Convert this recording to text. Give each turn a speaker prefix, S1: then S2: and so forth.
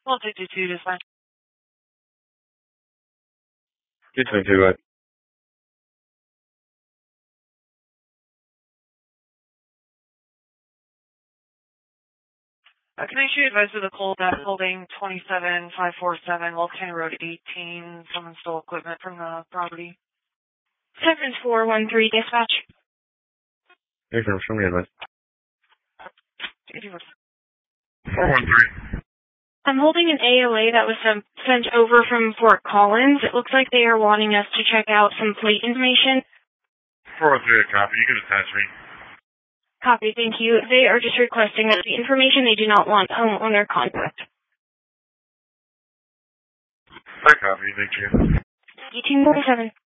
S1: 222 dispatch.
S2: 222, right.
S1: Can I issue advice of the cold that holding 27547 Volcano Road 18. Someone stole equipment from the property.
S3: 7413 dispatch.
S2: Hey, sir, show me advice.
S1: 413.
S3: I'm holding an AOA that was sent over from Fort Collins. It looks like they are wanting us to check out some plate information.
S1: 403, copy. You can attach me.
S3: Copy, thank you. They are just requesting that the information they do not want homeowner contact.
S1: I copy, thank you.
S3: 1847.